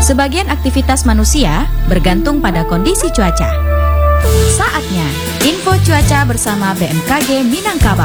Sebagian aktivitas manusia bergantung pada kondisi cuaca. Saatnya info cuaca bersama BMKG Minangkabau.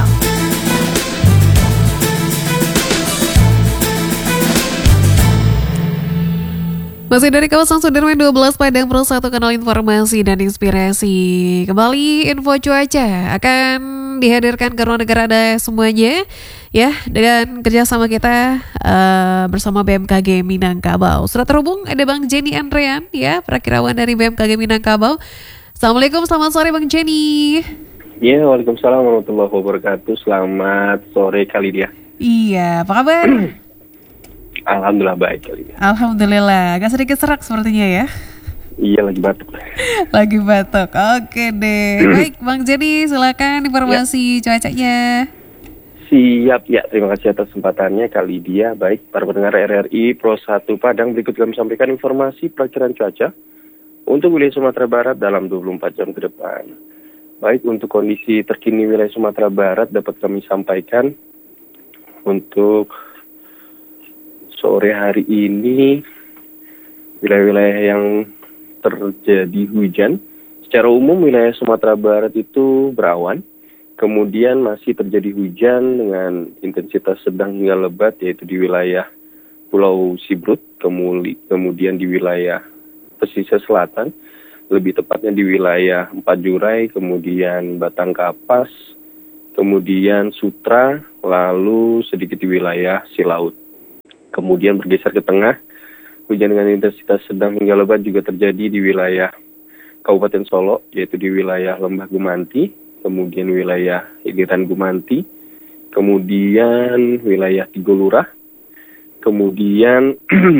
Masih dari kawasan Sudirman 12 Padang Pro 1 kanal informasi dan inspirasi. Kembali info cuaca akan dihadirkan ke ruang negara Anda semuanya ya, dengan kerjasama kita bersama BMKG Minangkabau. Sudah terhubung ada Bang Jenny Andrean ya, perakirawan dari BMKG Minangkabau. Assalamualaikum, selamat sore Bang Jenny. Ya, waalaikumsalam warahmatullahi wabarakatuh. Selamat sore Kalidia. Iya, apa kabar? Alhamdulillah baik Kalidia. Alhamdulillah, agak sedikit serak sepertinya ya. Iya, lagi batuk. Lagi batuk, oke deh. Baik Bang Jenny, silakan informasi cuacanya. Siap ya, terima kasih atas kesempatannya Kalidia. Baik, para pendengar RRI Pro 1 Padang, berikut kami sampaikan informasi perakiraan cuaca untuk wilayah Sumatera Barat dalam 24 jam ke depan. Baik, untuk kondisi terkini wilayah Sumatera Barat dapat kami sampaikan untuk sore hari ini wilayah-wilayah yang terjadi hujan. Secara umum wilayah Sumatera Barat itu berawan, kemudian masih terjadi hujan dengan intensitas sedang hingga lebat, yaitu di wilayah Pulau Sibrut, kemudian di wilayah pesisir selatan, lebih tepatnya di wilayah Empat Jurai, kemudian Batang Kapas, kemudian Sutra, lalu sedikit di wilayah Silaut. Kemudian bergeser ke tengah, hujan dengan intensitas sedang hingga lebat juga terjadi di wilayah Kabupaten Solo, yaitu di wilayah Lembah Gumanti, kemudian wilayah Iliran Gumanti, kemudian wilayah Tigo Lurah, kemudian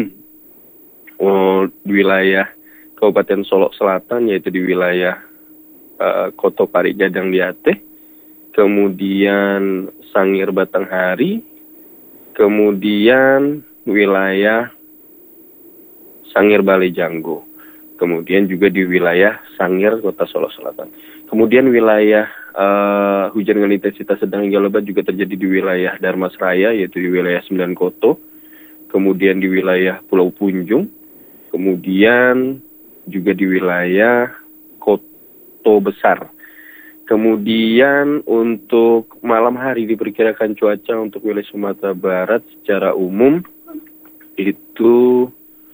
di wilayah Kabupaten Solo Selatan, yaitu di wilayah Koto Pari Gadang Diate, kemudian Sangir Batanghari, kemudian wilayah Sangir Balai Janggo, kemudian juga di wilayah Sangir Kota Solo Selatan. Kemudian wilayah hujan dengan intensitas sedang hingga lebat juga terjadi di wilayah Darmasraya, yaitu di wilayah Sembilan Koto, kemudian di wilayah Pulau Punjung, kemudian juga di wilayah Koto Besar. Kemudian untuk malam hari diperkirakan cuaca untuk wilayah Sumatera Barat secara umum itu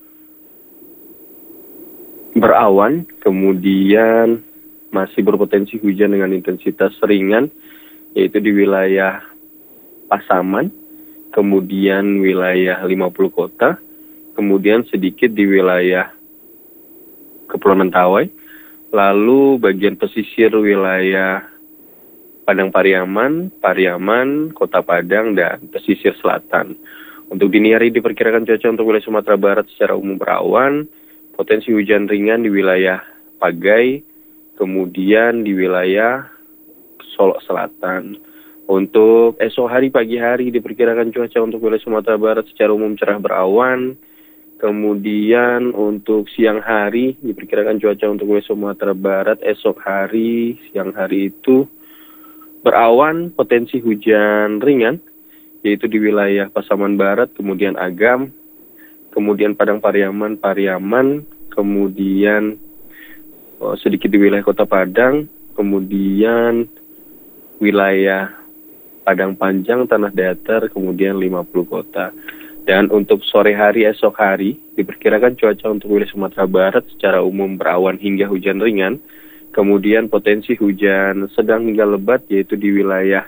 berawan, kemudian masih berpotensi hujan dengan intensitas ringan, yaitu di wilayah Pasaman, kemudian wilayah 50 kota, kemudian sedikit di wilayah Kepulauan Mentawai, lalu bagian pesisir wilayah Padang Pariaman, Kota Padang, dan pesisir selatan. Untuk dini hari diperkirakan cuaca untuk wilayah Sumatera Barat secara umum berawan, potensi hujan ringan di wilayah Pagai, kemudian di wilayah Solo Selatan. Untuk esok hari pagi hari diperkirakan cuaca untuk wilayah Sumatera Barat secara umum cerah berawan. Kemudian untuk siang hari diperkirakan cuaca untuk wilayah Sumatera Barat esok hari, siang hari itu berawan, potensi hujan ringan, yaitu di wilayah Pasaman Barat, kemudian Agam, kemudian Padang Pariaman, kemudian sedikit di wilayah Kota Padang, kemudian wilayah Padang Panjang, Tanah Datar, kemudian 50 kota. Dan untuk sore hari esok hari diperkirakan cuaca untuk wilayah Sumatera Barat secara umum berawan hingga hujan ringan, kemudian potensi hujan sedang hingga lebat yaitu di wilayah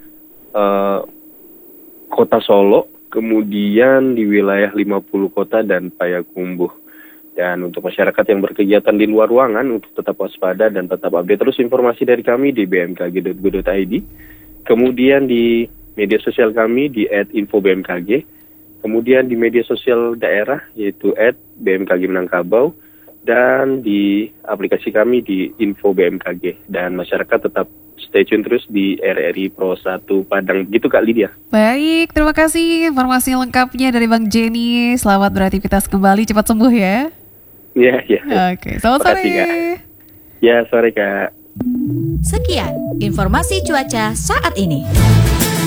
Kota Solo, kemudian di wilayah 50 kota dan Payakumbuh. Dan untuk masyarakat yang berkegiatan di luar ruangan untuk tetap waspada dan tetap update terus informasi dari kami di bmkg.go.id, kemudian di media sosial kami di @infobmkg, kemudian di media sosial daerah yaitu @BMKG Minangkabau, dan di aplikasi kami di Info BMKG. Dan masyarakat tetap stay tune terus di RRI Pro 1 Padang. Gitu Kak Lydia. Baik, terima kasih informasi lengkapnya dari Bang Jenny. Selamat beraktivitas kembali, cepat sembuh ya. Ya. Oke, selamat sore. Kak. Ya, sore Kak. Sekian informasi cuaca saat ini.